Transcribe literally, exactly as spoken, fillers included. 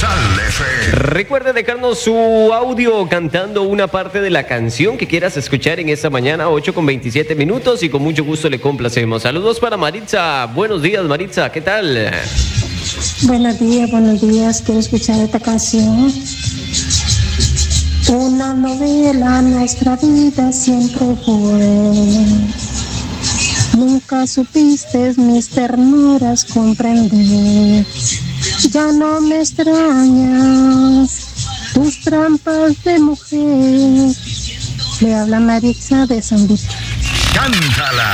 Sal F M. Recuerde dejarnos su audio cantando una parte de la canción que quieras escuchar en esta mañana, ocho con veintisiete minutos, y con mucho gusto le complacemos. Saludos para Maritza. Buenos días, Maritza. ¿Qué tal? Buenos días, buenos días. Quiero escuchar esta canción. Una novela, nuestra vida siempre fue. Nunca supiste mis ternuras comprender. Ya no me extrañas tus trampas de mujer. Le habla Maritza de San Vito. Cántala.